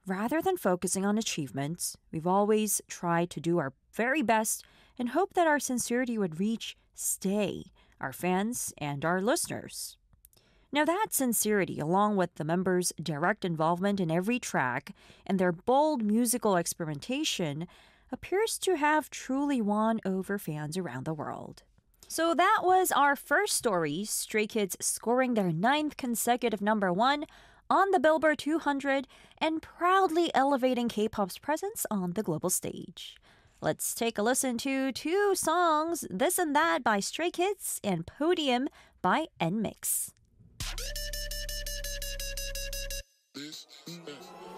Rather than focusing on achievements, we've always tried to do our very best and hope that our sincerity would reach, stay, our fans and our listeners. Now, that sincerity, along with the members' direct involvement in every track and their bold musical experimentation, appears to have truly won over fans around the world. So that was our first story, Stray Kids scoring their ninth consecutive number one on the Billboard 200 and proudly elevating K-pop's presence on the global stage. Let's take a listen to two songs, This and That by Stray Kids and Podium by NMIX. This and that.